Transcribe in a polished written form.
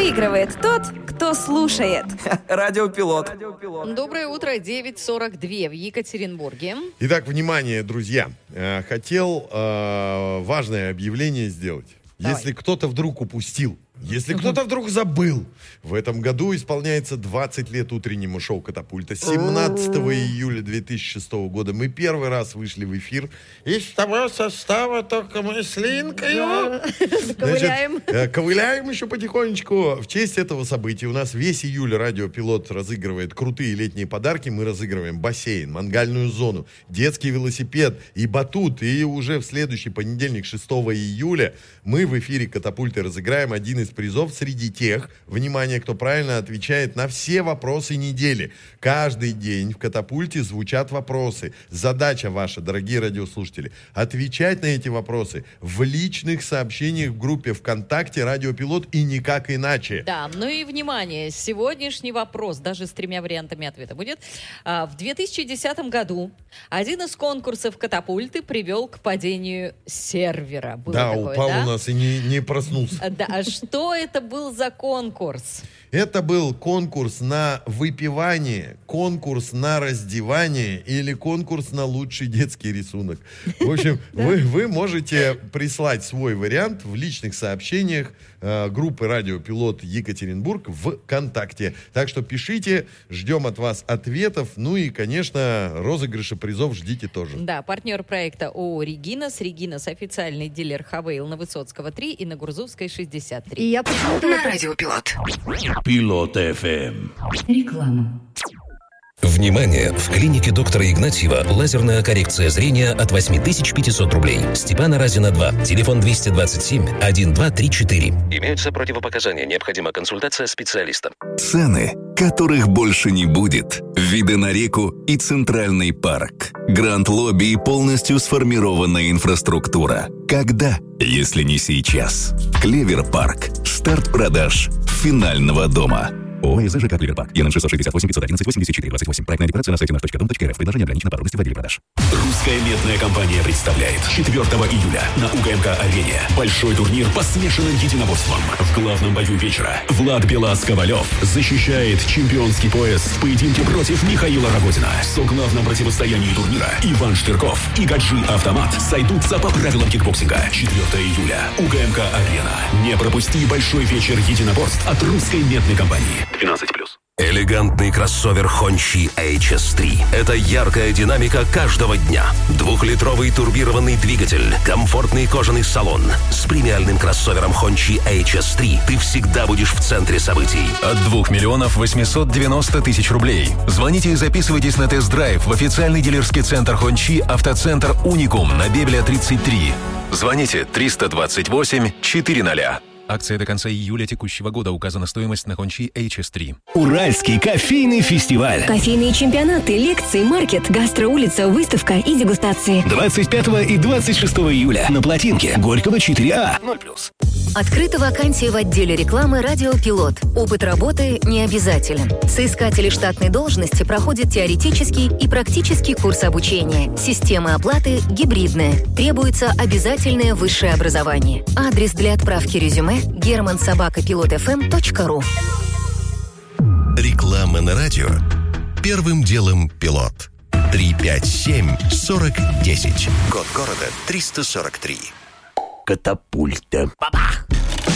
Выигрывает тот, кто слушает. Радиопилот. Доброе утро, 9:42 в Екатеринбурге. Итак, внимание, друзья. Хотел важное объявление сделать. Давай. Если кто-то вдруг упустил, если кто-то вдруг забыл, в этом году исполняется 20 лет утреннему шоу «Катапульта». 17 июля 2006 года мы первый раз вышли в эфир. Из того состава только мы с Линкою. Ковыляем. Ковыляем еще потихонечку. В честь этого события у нас весь июль радиопилот разыгрывает крутые летние подарки. Мы разыгрываем бассейн, мангальную зону, детский велосипед и батут. И уже в следующий понедельник, 6 июля, мы в эфире «Катапульты» разыграем один из призов среди тех, внимание, кто правильно отвечает на все вопросы недели. Каждый день в «Катапульте» звучат вопросы. Задача ваша, дорогие радиослушатели, отвечать на эти вопросы в личных сообщениях в группе ВКонтакте «Радиопилот» и никак иначе. Да, ну и внимание, сегодняшний вопрос, даже с 3 вариантами ответа будет. В 2010 году один из конкурсов «Катапульты» привел к падению сервера. Было Да, такое, упал да? у нас и не проснулся. Да, а что это был за конкурс? Это был конкурс на выпивание, конкурс на раздевание или конкурс на лучший детский рисунок. В общем, вы можете прислать свой вариант в личных сообщениях группы «Радиопилот Екатеринбург» в ВКонтакте. Так что пишите, ждем от вас ответов. Ну и, конечно, розыгрыши призов ждите тоже. Да, партнер проекта ООО «Регинас». «Регинас» — официальный дилер Хавейл на Высоцкого 3 и на Гурзувской 63. И я почему-то... На Радиопилот. Пилот ФМ. Реклама. Внимание! В клинике доктора Игнатьева лазерная коррекция зрения от 8500 рублей. Степана Разина 2. Телефон 227-1234. Имеются противопоказания. Необходима консультация специалиста. Цены, которых больше не будет. Виды на реку и Центральный парк. Гранд-лобби и полностью сформированная инфраструктура. Когда, если не сейчас? Клевер-парк. Старт продаж финального дома. ООО «ЖК Клевер-парк». ЕН 668 511 84 28. Проектная декларация на сайте nаш.дом.рф. Предложение ограничено по трудности в отделе продаж. Русская медная компания представляет 4 июля на УГМК-арене большой турнир по смешанным единоборствам. В главном бою вечера Влад Белас-Ковалев защищает чемпионский пояс в поединке против Михаила Рогозина. В соглавном противостоянии турнира Иван Штырков и Гаджи Автомат сойдутся по правилам кикбоксинга. 4 июля. УГМК-арена. Не пропусти большой вечер единоборств от русской медной компании. 12+. Элегантный кроссовер Хончи HS3. Это яркая динамика каждого дня. 2-литровый турбированный двигатель, комфортный кожаный салон. С премиальным кроссовером Хончи HS3 ты всегда будешь в центре событий. От 2 890 000 рублей. Звоните и записывайтесь на тест-драйв в официальный дилерский центр Хончи «Автоцентр Уникум» на Бебеля 33. Звоните 328 400. Акция до конца июля текущего года. Указана стоимость на Хончи HS3. Уральский кофейный фестиваль. Кофейные чемпионаты, лекции, маркет, гастроулица, выставка и дегустации. 25 и 26 июля на Плотинке. Горького 4А. 0+. Открыта вакансия в отделе рекламы «Радиопилот». Опыт работы не обязателен. Соискатели штатной должности проходят теоретический и практический курс обучения. Система оплаты гибридная. Требуется обязательное высшее образование. Адрес для отправки резюме germansobakapilotfm.ru. Реклама на радио. Первым делом пилот. 357-40-10. Код города 343. Катапульта. Бабах!